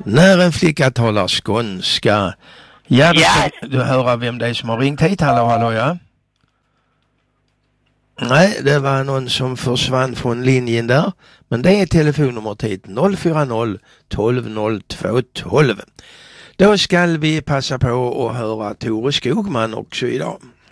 När en flicka talar skånska. Ja, du höra vem det är som har ringt hit. Hallå, ja. Nej, det var någon som försvann från linjen där. Men det är telefonnummer hit 040 12 02 12. Då ska vi passa på att höra Tore Skogman också idag.